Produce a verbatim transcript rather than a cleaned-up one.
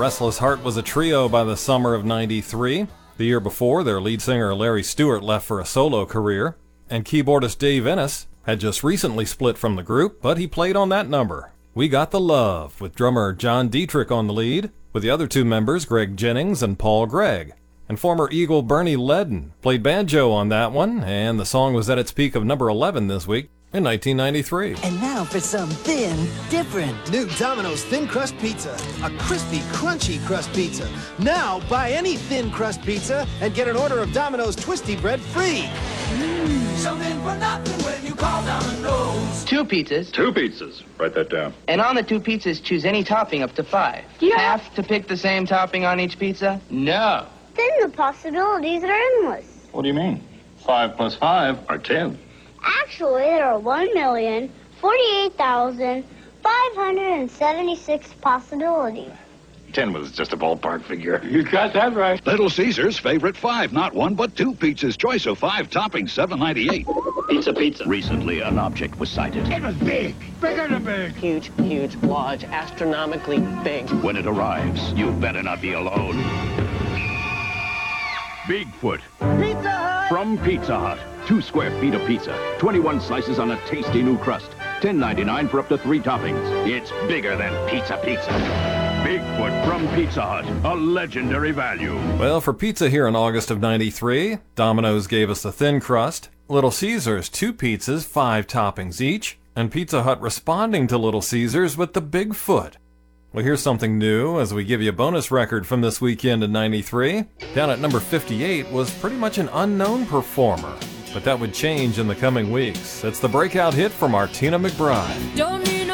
Restless Heart was a trio by the summer of ninety-three. The year before, their lead singer Larry Stewart left for a solo career, and keyboardist Dave Ennis had just recently split from the group, but he played on that number. We Got the Love, with drummer John Dietrich on the lead, with the other two members Greg Jennings and Paul Gregg. And former Eagle Bernie Ledden played banjo on that one, and the song was at its peak of number eleven this week in nineteen ninety-three. And now for some thin, different. New Domino's Thin Crust Pizza. A crispy, crunchy crust pizza. Now buy any thin crust pizza and get an order of Domino's Twisty Bread free. Mm. Something for nothing when you call Domino's. Two pizzas. Two pizzas. Write that down. And on the two pizzas, choose any topping up to five. Do you have to pick the same topping on each pizza? No. Then the possibilities are endless. What do you mean? Five plus five are ten. Actually, there are one million forty-eight thousand five hundred seventy-six possibilities. Ten was just a ballpark figure. You got that right. Little Caesar's favorite five, not one but two pizzas. Choice of five toppings, seven ninety-eight. Pizza, pizza. Recently, an object was sighted. It was big, bigger than big. Huge, huge, large, astronomically big. When it arrives, you better not be alone. Bigfoot. Pizza Hut! From Pizza Hut. Two square feet of pizza. twenty-one slices on a tasty new crust. ten ninety-nine for up to three toppings. It's bigger than pizza pizza. Bigfoot from Pizza Hut. A legendary value. Well, for pizza here in August of ninety-three, Domino's gave us the thin crust, Little Caesars two pizzas, five toppings each, and Pizza Hut responding to Little Caesars with the Bigfoot. Well, here's something new as we give you a bonus record from this weekend in ninety-three. Down at number fifty-eight was pretty much an unknown performer, but that would change in the coming weeks. It's the breakout hit from Martina McBride. Don't